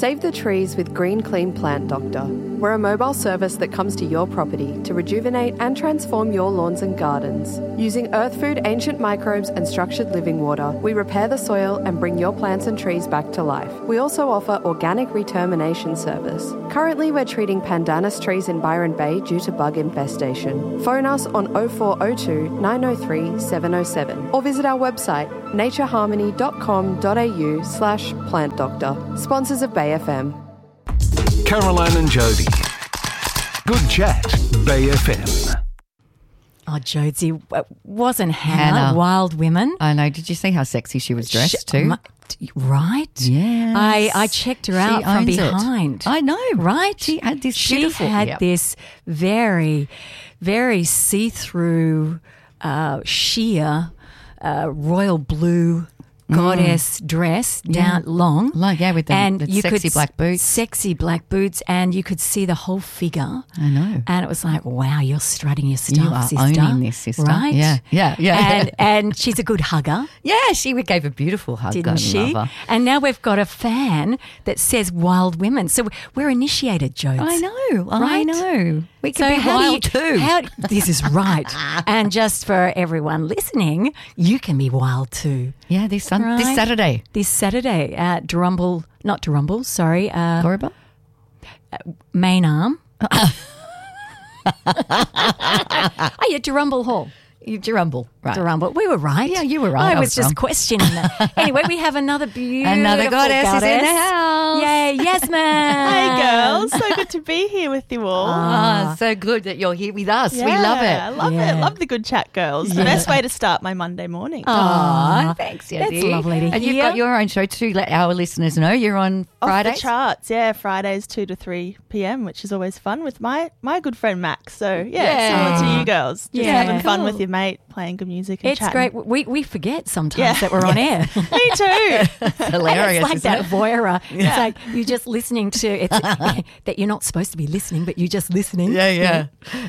Save the trees with Green Clean Plant Doctor. We're a mobile service that comes to your property to rejuvenate and transform your lawns and gardens. Using earth food, ancient microbes and structured living water, we repair the soil and bring your plants and trees back to life. We also offer organic retermination service. Currently, we're treating pandanus trees in Byron Bay due to bug infestation. Phone us on 0402 903 707 or visit our website natureharmony.com.au/plant doctor. Sponsors of Bay FM. Caroline and Jody. Good chat, Bay FM. Oh, Josie, wasn't Hannah Wild Women? I know. Did you see how sexy she was dressed too? Right? Yes. I checked her out from behind. I know. Right? She had this beautiful... She had this very, very see-through, sheer, royal blue goddess dress down long. Like, with the sexy black boots. Sexy black boots, and you could see the whole figure. I know. And it was like, wow, you're strutting your stuff, you are sister. owning this, sister. Right? Yeah. And she's a good hugger. Yeah, she gave a beautiful hug. Didn't she? Love her. And now we've got a fan that says Wild Women. So we're initiated, Jodes. I know. Right? I know. We can be wild too. This is right. And just for everyone listening, you can be wild too. Yeah, this Saturday. This Saturday at Corriba? Main Arm. Oh, yeah, Durumble Hall. Durumble, right. Durumble. We were right. Yeah, you were right. I was just questioning that. Anyway, we have another beautiful Another goddess is in the house. Yay, Yasmin. Hey, girls. So good to be here with you all. So good that you're here with us. Yeah, we love it. I love it. Love the good chat, girls. The best way to start my Monday morning. Oh, thanks, Yasmin. That's lovely to hear. And you've got your own show too. Let our listeners know you're on Fridays. Off the charts, yeah. Fridays 2 to 3 p.m, which is always fun with my good friend Max. So, similar to you girls. Just having fun with your mate, playing good music and chatting. It's great. We forget sometimes that we're on air. Me too. It's hilarious. It's like that voyeur. It's like you're just listening to that you're not supposed to be listening, but you're just listening. Yeah.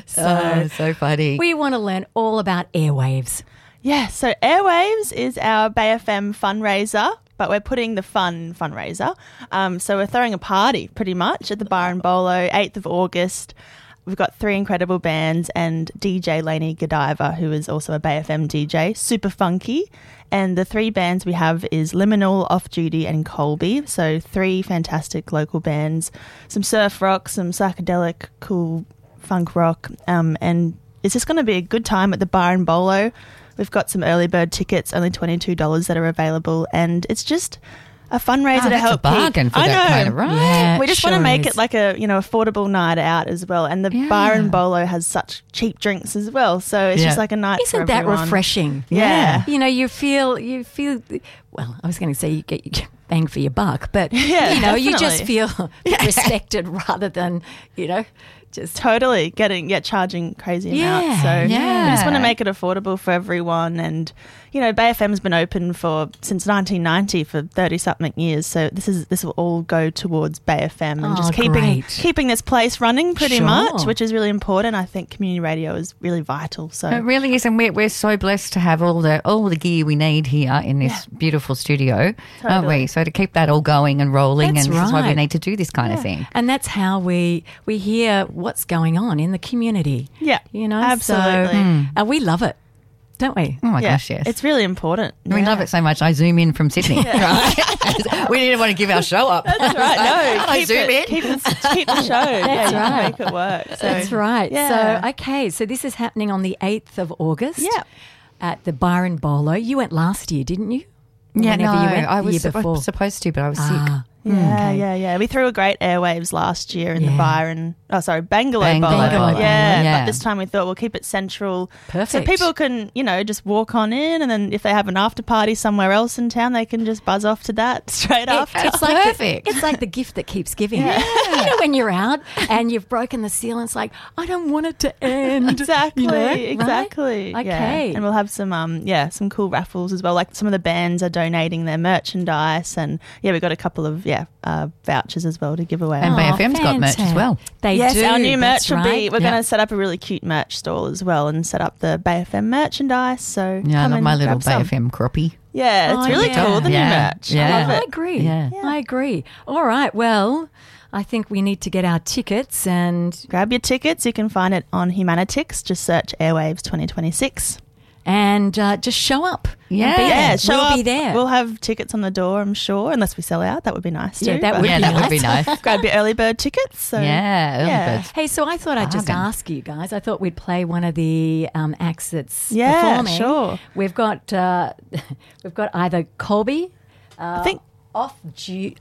So funny. We want to learn all about airwaves. Yeah, so Airwaves is our Bay FM fundraiser, but we're putting the fundraiser. So we're throwing a party pretty much at the Bar and Bolo, 8th of August. We've got 3 incredible bands and DJ Lainey Godiva, who is also a Bay FM DJ, super funky. And the 3 bands we have is Liminal, Off Duty and Colby. So 3 fantastic local bands, some surf rock, some psychedelic, cool funk rock. And it's just going to be a good time at the Bar and Bolo. We've got some early bird tickets, only $22 that are available. And it's just a fundraiser to help a bargain keep. for that kind of, right? Yeah, We just want to make it like a affordable night out as well. And the Bar and Bolo has such cheap drinks as well, so it's just like a night. Isn't for that everyone. refreshing? Yeah. You feel. Well, I was going to say you get bang for your buck, but you just feel respected rather than just totally charging crazy amounts. So we just want to make it affordable for everyone. And Bay FM's been open since 1990 for 30-something years. So this will all go towards Bay FM and just keeping this place running pretty much, which is really important. I think community radio is really vital. So it really is, and we're so blessed to have all the gear we need here in this beautiful studio, aren't we? So to keep that all going and rolling, That's and this right. is why we need to do this kind of thing. And that's how we hear what's going on in the community. Yeah, So, absolutely. we love it, don't we? Oh my gosh, yes. It's really important. We love it so much. I zoom in from Sydney. Right? We didn't want to give our show up. That's right. No, I zoom in. Keep the show. That's right. Make it work. So. That's right. Yeah. So this is happening on the 8th of August. Yeah. At the Bar and Bolo. You went last year, didn't you? Yeah, no, You went I the was year before. supposed to, but I was sick. Yeah. We threw a great Airwaves last year in the Bangalow Bolo. Bangalow. Yeah, but this time we thought we'll keep it central. Perfect. So people can, just walk on in, and then if they have an after party somewhere else in town, they can just buzz off to that straight after. It's like perfect. It's like the gift that keeps giving. Yeah. When you're out and you've broken the seal, and it's like, I don't want it to end. Exactly. Right? Okay. Yeah. And we'll have some cool raffles as well. Like some of the bands are donating their merchandise, and we've got a couple of vouchers as well to give away. And BFM's got merch as well. They yes, do. Our new merch will be. We're Yeah. going to set up a really cute merch stall as well, and set up the BFM merchandise. So Yeah, I come love and my little grab some. BFM croppy. Yeah, it's really cool. The new merch. Yeah. I love I it. agree. Yeah. I agree. All right. Well, I think we need to get our tickets and Grab your tickets. You can find it on Humanitix. Just search Airwaves 2026. just show up. Yeah. And be there. Yeah, show we'll up. be there. We'll have tickets on the door, I'm sure, unless we sell out. That would be nice too. Yeah, that but- would Yeah, be that nice. would be nice. Grab your early bird tickets. So. Yeah, early Yeah. birds. Hey, so I thought I'd just Bargain. ask you guys. I ththought we'd play one of the acts that's Yeah, performing. sure. We've got either Colby, I think off